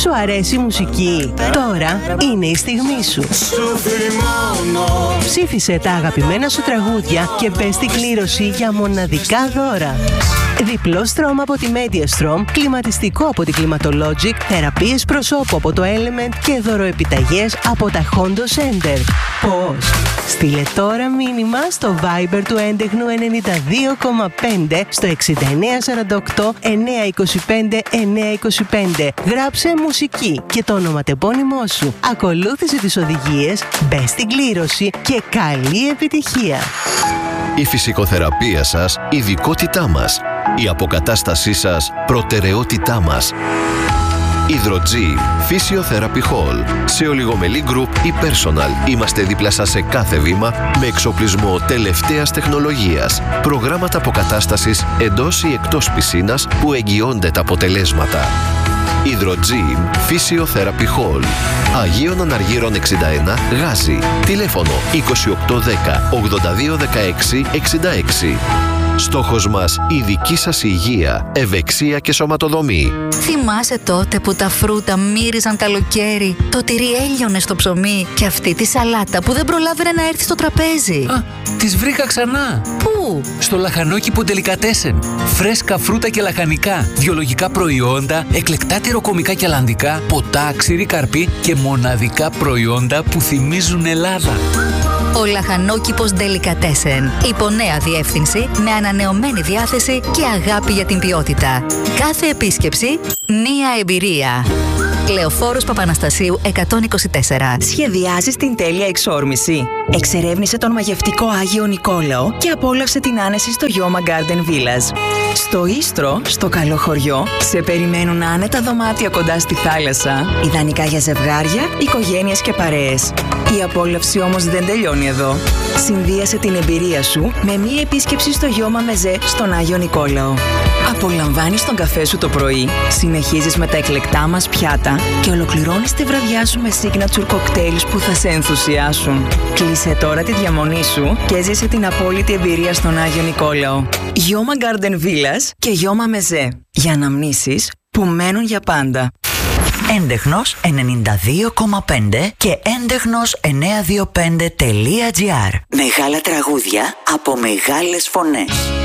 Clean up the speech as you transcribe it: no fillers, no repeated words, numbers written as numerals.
Σου αρέσει η μουσική? Τώρα είναι η στιγμή σου. Ψήφισε τα αγαπημένα σου τραγούδια και μπες στην κλήρωση για μοναδικά δώρα. Διπλό στρώμα από τη MediaStrom, κλιματιστικό από τη Climatologic, θεραπείες προσώπου από το Element και δωροεπιταγές από τα Hondo Center. Πώς? Στείλε τώρα μήνυμα στο Viber του έντεχνου 92,5 στο 6948 925 925. Γράψε μουσική και το ονοματεπώνυμό σου. Ακολούθησε τις οδηγίες, μπες στην κλήρωση και καλή επιτυχία. Η φυσικοθεραπεία σας, ειδικότητά μας. Η αποκατάστασή σας, προτεραιότητά μας. Hydrogym Physiotherapy Hall. Σε ολιγομελή group ή personal. Είμαστε δίπλα σας σε κάθε βήμα με εξοπλισμό τελευταίας τεχνολογίας. Προγράμματα αποκατάστασης εντός ή εκτός πισίνας που εγγυώνται τα αποτελέσματα. Hydrogym Physiotherapy Hall. Αγίων Αναργύρων 61, Γάζη. Τηλέφωνο 2810 8216 66. Στόχος μας η δική σας υγεία, ευεξία και σωματοδομή. Θυμάσαι τότε που τα φρούτα μύριζαν καλοκαίρι, το τυρί έλειωνε στο ψωμί και αυτή τη σαλάτα που δεν προλάβαινε να έρθει στο τραπέζι? Α, τις βρήκα ξανά. Πού? Στο λαχανόκηπο Ντελικατέσεν. Φρέσκα φρούτα και λαχανικά, βιολογικά προϊόντα, εκλεκτά τυροκομικά και αλλαντικά, ποτά, ξηρή καρπή και μοναδικά προϊόντα που θυμίζουν Ελλάδα. Ο λαχανόκηπος Delicatessen. Υπό νέα διεύθυνση, με ανανεωμένη διάθεση και αγάπη για την ποιότητα. Κάθε επίσκεψη, μία εμπειρία. Λεωφόρος Παπαναστασίου 124. Σχεδιάζεις την τέλεια εξόρμηση? Εξερεύνησε τον μαγευτικό Άγιο Νικόλαο και απόλαυσε την άνεση στο Yoma Garden Villas. Στο Ίστρο, στο καλό χωριό, σε περιμένουν άνετα δωμάτια κοντά στη θάλασσα, ιδανικά για ζευγάρια, οικογένειες και παρέες. Η απόλαυση όμως δεν τελειώνει εδώ. Συνδύασε την εμπειρία σου με μία επίσκεψη στο Yoma Meze στον Άγιο Νικόλαο. Απολαμβάνεις τον καφέ σου το πρωί, συνεχίζεις με τα εκλεκτά μας πιάτα και ολοκληρώνεις τη βραδιά σου με signature cocktails που θα σε ενθουσιάσουν. Κλείσε τώρα τη διαμονή σου και ζήσε την απόλυτη εμπειρία στον Άγιο Νικόλαο. Yoma Garden Villas και Yoma Meze. Για αναμνήσεις που μένουν για πάντα. Έντεχνος 92,5 και έντεχνος 925.gr. Μεγάλα τραγούδια από μεγάλες φωνές.